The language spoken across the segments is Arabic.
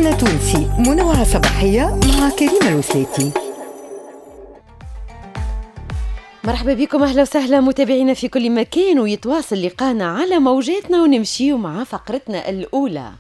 لحن تونسي، منوعة صباحية مع كريمة الوسلاتي. مرحبا بكم، أهلا وسهلا متابعينا في كل مكان، ويتواصل لقانا على موجاتنا ونمشيو مع فقرتنا الأولى.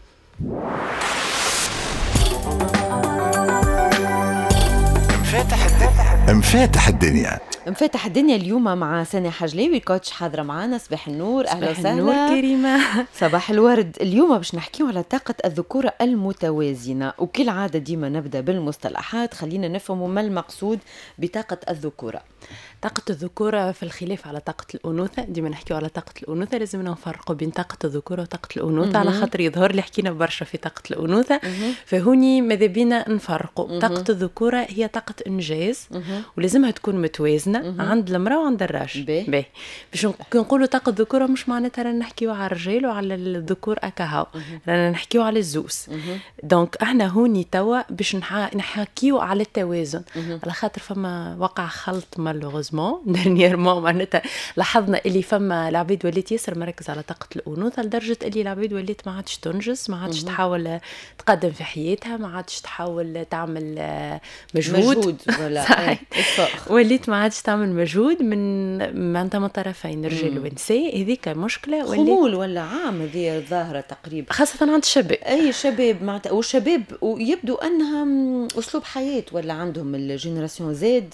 مفاتح الدنيا مفاتح الدنيا اليوم مع سنة حجلاوي كوتش حاضرة معنا. صباح النور، أهلا وسهلا. النور كريمة. صباح الورد. اليوم باش نحكيو على طاقة الذكورة المتوازنة، وكل عادة ديما نبدأ بالمصطلحات. خلينا نفهموا ما المقصود بطاقة الذكورة. طاقة الذكورة في الخلاف على طاقة الأنوثة. ديما نحكيو على طاقة الأنوثة، لازم نفرقوا بين طاقة الذكورة وطاقة الأنوثة، على خاطر يظهر لي حكينا برشا في طاقة الأنوثة، فهوني ماذا بينا نفرقوا. طاقة الذكورة هي طاقة إنجاز ولازمها تكون متوازنة عند المرأة وعند الراجل. باهي باش نقولوا طاقة الذكورة مش معناتها رانا نحكيو على الرجال وعلى الذكور أكاهو، رانا نحكيو على الزوز. دونك احنا هوني توا باش نحكيو على التوازن، على خاطر فما وقع خلط مالوغوزمون ديرنييرمون. معناتها لاحظنا اللي فما العباد ولات ياسر مركز على طاقة الأنوثة، لدرجة اللي العباد ولات ما عادش تنجز، ما عادش تحاول تقدم في حياتها، ما عادش تحاول تعمل مجهود ولا وليت ما عادش تعمل مجهود من الطرفين رجال ونساء. هذيك مشكلة خمول ولا عام هذه الظاهرة تقريبا، خاصة عند الشباب. أي شباب معناتها، والشباب ويبدو أنها أسلوب حياة ولا عندهم الجينيراسيون زاد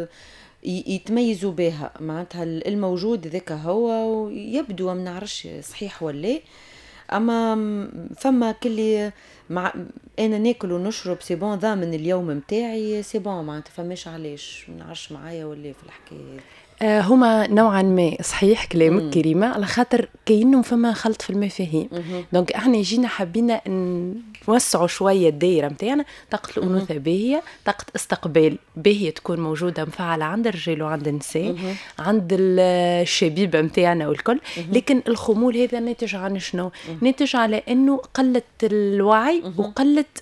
يتميزوا بها. معناتها الموجود ذاك هو، ويبدو ما نعرفش صحيح ولا، اما فما كل مع انا ناكل ونشرب سي بون، ضامن اليوم متاعي سي بون، معناتها فماش علاش ما نعرفش معايا ولا في الحكايه. هما نوعا ما صحيح كلامك كريمة، على خاطر كأنهم فما خلط في المفاهيم. دونك احنا جينا حبينا نوسعوا شوية الدائرة متاعنا. طاقة الأنوثة باهية، طاقة استقبال باهية تكون موجودة مفعلة عند الرجال وعند النساء، عند الشبيبة متاعنا والكل. لكن الخمول هذا ناتج عن شنو؟ ناتج على انه قلت الوعي وقلت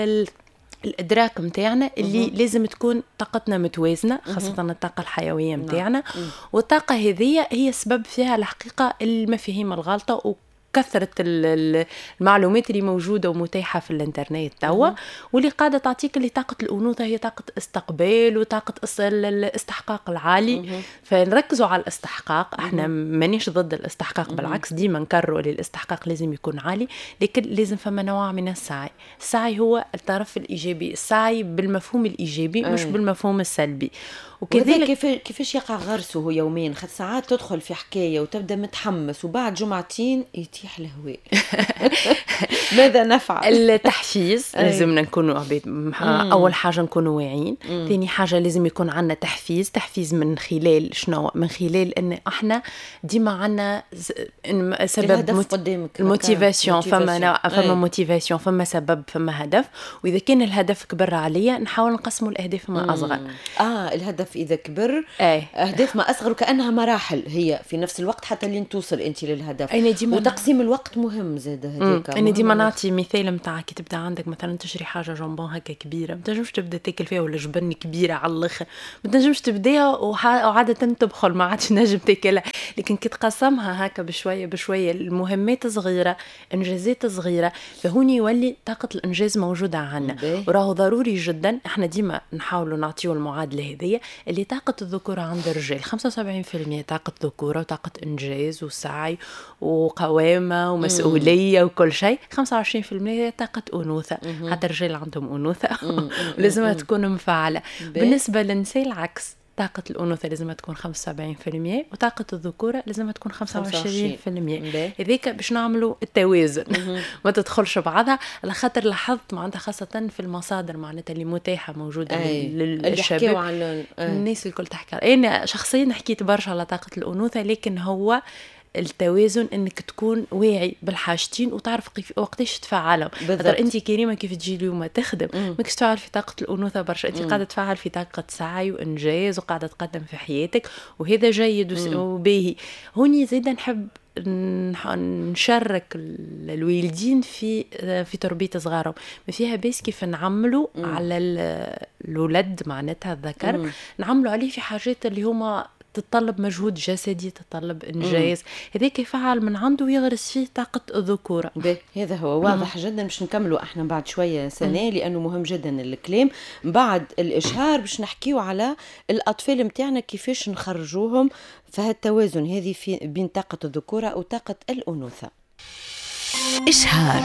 الادراك متاعنا اللي لازم تكون طاقتنا متوازنه، خاصه الطاقه الحيويه متاعنا. والطاقه هذه هي سبب فيها الحقيقه المفاهيم الغلطه كثرة المعلومات اللي موجودة ومتاحة في الانترنت توا، واللي قاعدة تعطيك اللي طاقة الأنوثة هي طاقة استقبال وطاقة الاستحقاق العالي. فنركزوا على الاستحقاق. احنا مانيش ضد الاستحقاق، بالعكس ديما نكرروا اللي الاستحقاق لازم يكون عالي، لكن لازم فما نوع من السعي. السعي هو الطرف الإيجابي، السعي بالمفهوم الإيجابي مش بالمفهوم السلبي. وكذلك كيفاش يقع غرسه يوميا. خد ساعات تدخل في حكاية وتبدأ متحمس، وبعد جمعتين يتيح الهواء. ماذا نفعل؟ التحفيز لازمنا نكونوا عباد. أول حاجة نكونوا واعيين. ثاني حاجة لازم يكون عنا تحفيز من خلال شنو؟ من خلال أن احنا ديما عنا سبب الموتيفاسيون. فما موتيفاسيون، فما سبب، فما هدف. وإذا كان الهدف كبر عليا نحاول نقسموا الأهداف ما أصغر. الهدف إذا كبر أهداف ما أصغر، وكأنها مراحل هي في نفس الوقت حتى لين توصل أنت للهدف. وتقسيم الوقت مهم زاد هذيك. أنا ديما نعطي مثال متاع كي تبدأ عندك مثلا تشري حاجة جنبون هكا كبيرة، ما تنجمش تبدأ تاكل فيها، ولا جبن كبيرة على الآخر ما تنجمش تبدأها وعادة تبخل ما عادش نجم تاكلها. لكن كي تقسمها هكا بشوية بشوية، المهمات صغيرة، إنجازات صغيرة، فهوني يولي طاقة الإنجاز موجودة عنا. وراه ضروري جدا احنا ديما نحاولوا نعطيو المعادلة هذه اللي طاقة الذكورة عند الرجال 75% طاقة ذكورة وطاقة إنجاز وسعي وقوامة ومسؤولية وكل شيء. 25% طاقة أنوثة، حتى الرجال عندهم أنوثة ولازم تكون مفعلة. بالنسبة للنساء العكس، طاقة الأنوثة لازم تكون 75% وطاقة الذكورة لازم تكون 25%. إذيك باش نعملوا التوازن ما تدخلش بعضها، على خاطر لاحظت معناتها خاصة في المصادر معناتها اللي متاحة موجودة للشباب، الناس الكل تحكي. أنا شخصيا حكيت برشا على طاقة الأنوثة، لكن هو التوازن انك تكون واعي بالحاجتين وتعرف وقتاش تفعلهم. خاطر انت كريمه كيف تجي اليوم تخدم ماكش تفعل في طاقه الانوثه برشا، انت قاعده تفعل في طاقه سعي وانجاز وقاعده تقدم في حياتك، وهذا جيد وباهي. هوني زيدا نحب نشارك الوالدين في تربيه صغارهم. ما فيها بس كيف نعملوا على الولد معناتها الذكر، نعملوا عليه في حاجات اللي هما تتطلب مجهود جسدي، تتطلب إنجاز، هذاك يفعل من عنده ويغرس فيه طاقة الذكورة. هذا هو واضح جدا. باش نكملوا احنا بعد شوية سنة لأنه مهم جدا الكلام. بعد الإشهار باش نحكيو على الأطفال متاعنا كيفاش نخرجوهم في هالتوازن هذه في بين طاقة الذكورة وطاقة الأنوثة. إشهار.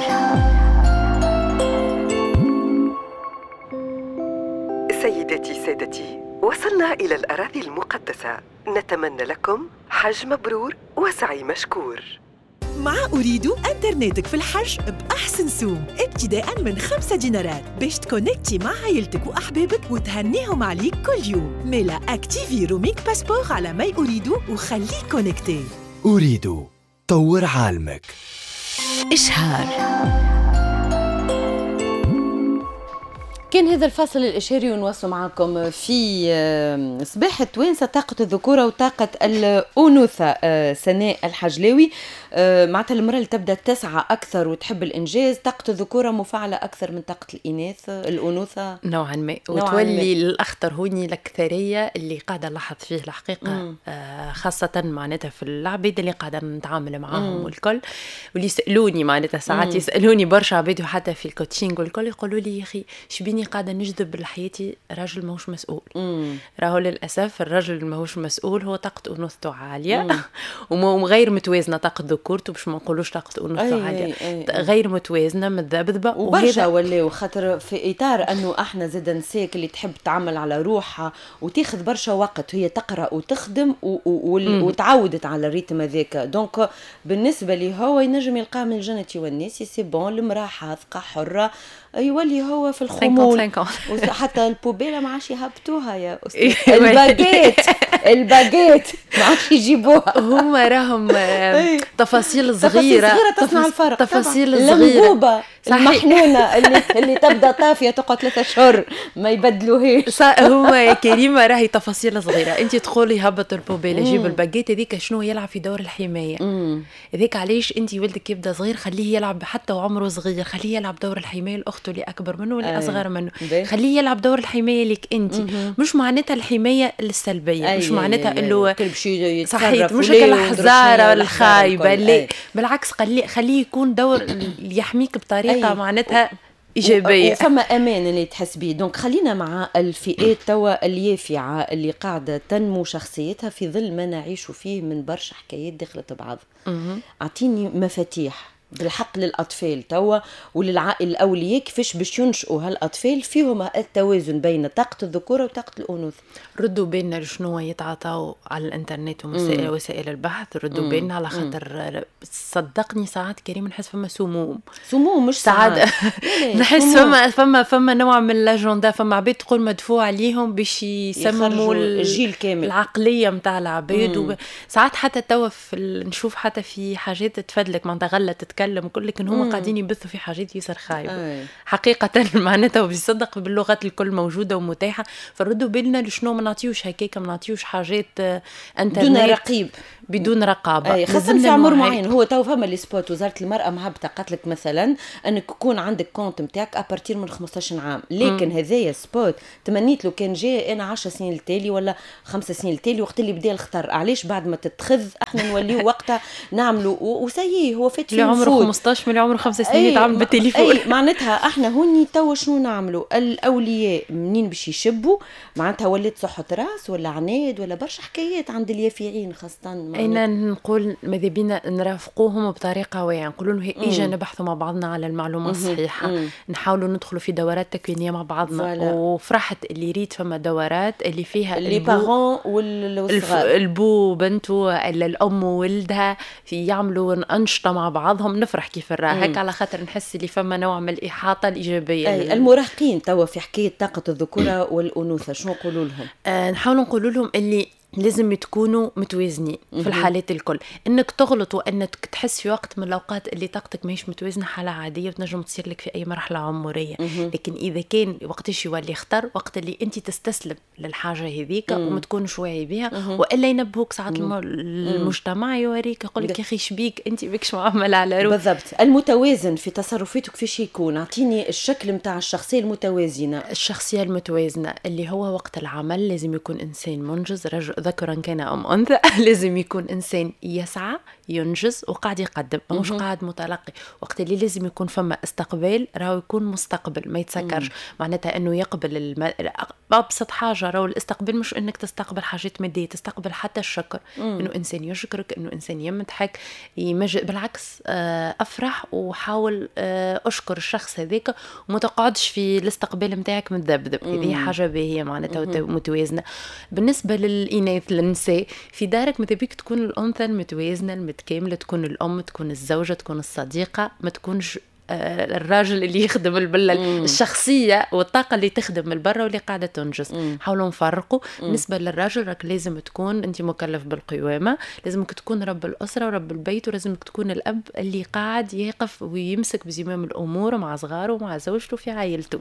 سيدتي سادتي، وصلنا إلى الأراضي المقدسة، نتمنى لكم حج مبرور وسعي مشكور. مع أريد أنترنتك في الحج بأحسن سوم ابتداء من 5 دينارات باش تكونكتي مع عائلتك وأحبابك وتهنيهم عليك كل يوم. ميلا أكتيفي روميك باسبور على ماي أريد وخليك كونكتي. أريد طور عالمك. إشهار. كان هذا الفصل الإشاري ونواصل معكم في صباح التوانسة طاقة الذكورة وطاقة الأنوثة. سناء الحجلاوي معناتها المرأة اللي تبدأ تسعى أكثر وتحب الإنجاز، طاقة الذكورة مفعلة أكثر من طاقة الأنوثة نوعا ما، وتولي الأخطر هوني الأكثرية اللي قاعدة نلاحظ فيه الحقيقة. خاصة معناتها في العبيد اللي قاعدة نتعامل معهم والكل، واللي يسألوني معناتها ساعات يسألوني برشا عبيد وحتى في الكوتشينج والكل يقولوا لي يا أخي شبيني قاعدة نجذب لحياتي راجل ماهوش مسؤول. راهو للأسف الرجل ماهوش مسؤول، هو طاقة أنوثته عالية وغير متوازنة. طاقة ذكورته باش ما نقولوش طاقة أنوثته عالية، غير متوازنة متذبذبة وبرشا ولاو خاطر في إطار أنه احنا زاد نساك اللي تحب تعمل على روحها وتاخذ برشا وقت، هي تقرأ وتخدم وتعودت على الريتم هذاك. دونك بالنسبة لي هو ينجم يلقى من الجنة والناس سي بون، المرأة حاذقة حرة، يولي هو في الخمول حتى البوبيلة ما عادش يهبطوها يا أستاذ. الباجيت ما عادش يجيبوها. هما راهم تفاصيل صغيرة تصنع الفرق. تفاصيل صغيرة. اللمبوبة المحنونة اللي تبدأ طافية تقعد 3 أشهر ما يبدلوهاش. هما يا كريمة راهي تفاصيل صغيرة. انت تقولي هبط البوبيلة جيب الباجيت، هذيك شنو يلعب في دور الحماية. هذيك علاش انت ولدك يبدأ صغير خليه يلعب حتى وعمره صغير، خليه يلعب دور الحماية الأخت اللي أكبر منه واللي أصغر منه، خليه يلعب دور الحماية لك أنت. مش معناتها الحماية السلبية، مش معناتها إنه صحيح مش هيك الحزارة الخايبة، لا بالعكس خليه يكون دور يحميك بطريقة معناتها إيجابية وفما أمان اللي تحس بيه. دونك خلينا مع الفئات توا اليافعة اللي قاعدة تنمو شخصيتها في ظل ما نعيش فيه من برشا حكايات دخلت بعض. أعطيني مفاتيح بالحق للأطفال توا وللعائل الأولياء كيفاش باش ينشئوا هالأطفال فيهم التوازن بين طاقة الذكورة وطاقة الأنوثة. ردوا بالنا لشنو يتعاطوا على الانترنت ووسائل البحث، ردوا بالنا على خاطر صدقني ساعات كريم نحس فما سموم مش ساعات نحس فما نوع من الاجندا، فما عباد تقول مدفوع عليهم باش يسمموا الجيل كامل العقليه نتاع العباد. ساعات حتى توا نشوف حتى في حاجات تفدلك معناتها غله تتكلم وكل، لكن هم قاعدين يبثوا في حاجات يسر خايبه حقيقه معناتها وبيصدق باللغات الكل موجوده ومتاحه. فردوا بالنا لشنو ما نعطيوش هكاك، ما نعطيوش حاجات انترنت بدون رقابه خاصة في عمر معين. هو تو فما لي سبوت وزارة المرأة مهبطة قالت لك مثلا انك يكون عندك كونت نتاعك ابارتير من 15 عام، لكن هذايا سبوت تمنيت له كان جاء انا 10 سنين التالي ولا 5 سنين التالي وقت اللي بدا الخطر. علاش بعد ما تتخذ احنا نوليو وقتها نعملوا وسيي هو فات في عمره 15 من عمره 5 سنين يتعامل بالتليفون. معناتها احنا هوني تو شنو نعملوا الاولياء منين باش يشبوا معناتها ولات صحة راس ولا عناد ولا برشا حكايات عند اليافعين خاصة. أنا نقول ماذا بينا نرافقوهم بطريقة واعية، نقولوا له إيجا نبحثوا مع بعضنا على المعلومة الصحيحة، نحاولوا ندخلوا في دورات تكوينية مع بعضنا. وفرحت اللي ريت فما دورات اللي فيها اللي بارون والصغار البو بنته إلا الأم وولدها في يعملوا أنشطة مع بعضهم. نفرح كيف هيك على خاطر نحس اللي فما نوع من الإحاطة الإيجابية. المراهقين توا في حكاية طاقة الذكورة والأنوثة شنو نقولوا لهم؟ نحاول نقول لهم اللي لازم تكونوا متوازنين في الحالات الكل. انك تغلط وانك تحس في وقت من الاوقات اللي طاقتك ماهيش متوازنه حاله عاديه وتنجم تصير لك في اي مرحله عمريه. لكن اذا كان وقتاش يولي خطر وقت اللي انت تستسلم للحاجه هذيك وما تكونش واعي بها، والا ينبهوك ساعات المجتمع يوريك يقول لك يا اخي شبيك انت بكش معامله على روح. بالضبط. المتوازن في تصرفاتك كيفاش يكون؟ اعطيني الشكل نتاع الشخصيه المتوازنه. الشخصيه المتوازنه اللي هو وقت العمل لازم يكون انسان منجز، رجل ذكرا كان أم أنثى لازم يكون إنسان يسعى ينجز وقاعد يقدم، مش قاعد متلقي. وقت اللي لازم يكون فما استقبال راهو يكون مستقبل، ما يتسكرش. معناتها انه يقبل ابسط حاجه، راهو الاستقبال مش انك تستقبل حاجات ماديه، تستقبل حتى الشكر. انه انسان يشكرك، انه انسان يمدحك، بالعكس افرح وحاول اشكر الشخص هذاك، وما تقعدش في الاستقبال نتاعك متذبذب. هذه حاجه باهيه معناتها متوازنه. بالنسبه للاناث النساء في دارك متبيك تكون الانثى المتوازنه المتكامله، تكون الام، تكون الزوجه، تكون الصديقه، ما تكونش الراجل اللي يخدم البلة الشخصية والطاقة اللي تخدم البرة واللي قاعدة تنجز. حاولوا نفرقوا. بالنسبة للراجل راك لازم تكون انت مكلف بالقوامة، لازمك تكون رب الأسرة ورب البيت، ولازمك تكون الأب اللي قاعد يقف ويمسك بزمام الأمور مع صغاره ومع زوجته في عائلته.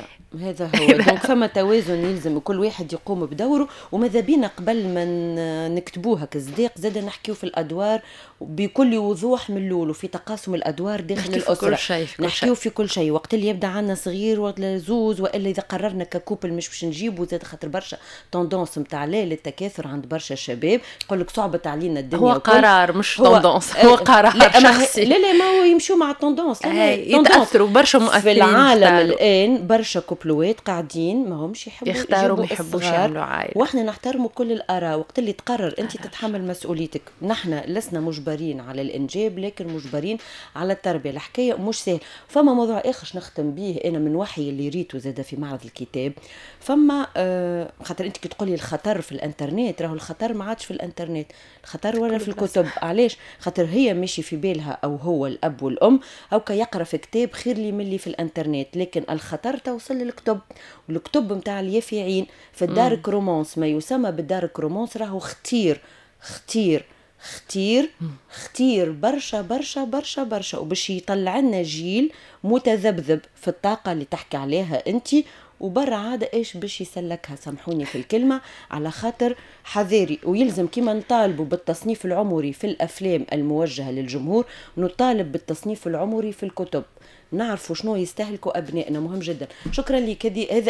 هذا هو. دونك فما توازن، يلزم كل واحد يقوم بدوره. وماذا بينا قبل ما نكتبوها كصديق زاد نحكيو في الأدوار بكل وضوح من الأول، وفي تقاسم الأدوار داخل الأسرة. نحكيو في كل شيء. وقت اللي يبدا عنا صغير ولا زوز، والا اذا قررنا ككوبل مش باش نجيبو، زاد خاطر برشا توندونس نتاع للتكاثر عند برشا شباب، يقول لك صعبت علينا الدنيا. هو قرار مش توندونس، هو قرار شخصي. لا ما هو يمشوا مع التوندونس، يتاثروا برشا مؤثرين في العالم الان. برشا كوبلوات قاعدين ما همش يحبوا يختاروا، ما يحبوش يعملوا عائله. واحنا نحترموا كل الاراء. وقت اللي تقرر انت تتحمل مسؤوليتك. نحن لسنا مجبرين على الانجاب، لكن مجبرين على التربيه. الحكايه مش سهل. فما موضوع اخر نختم به انا من وحي اللي ريته زاده في معرض الكتاب. فما خاطر انت كي تقولي الخطر في الانترنت، راهو الخطر ما عادش في الانترنت، الخطر ولا في الكتب. علاش؟ خاطر هي ماشي في بالها او هو الاب والام او يقرا في كتاب خير لي من اللي في الانترنت، لكن الخطر توصل للكتب. والكتب نتاع اليافعين في الدارك رومانس، ما يسمى بالدارك رومانس، راهو خطير خطير خطير خطير برشا برشا برشا برشا. وباش يطلع لنا جيل متذبذب في الطاقة اللي تحكي عليها انت، وبرا عادة ايش باش يسلكها، سامحوني في الكلمة، على خاطر حذاري. ويلزم كما نطالبوا بالتصنيف العمري في الافلام الموجهة للجمهور، نطالب بالتصنيف العمري في الكتب. نعرفوا شنو يستهلكوا ابنائنا، مهم جدا. شكرا لك.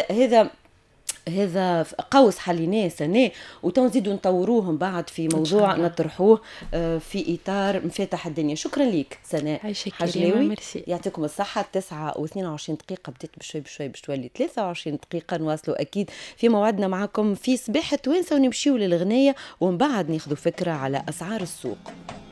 هذا قوس حليناه سنة، وتنزيدوا نطوروهم بعد في موضوع نطرحوه في إطار مفاتح الدنيا. شكرا لك سناء حجلاوي، يعطيكم الصحة. 9:22 دقيقة، بديت بشوي بشوي باش تولي 23 دقيقة. نواصلوا أكيد في موعدنا معكم في صباح توانسة، ونمشيو للغناية ومن بعد ناخذوا فكرة على أسعار السوق.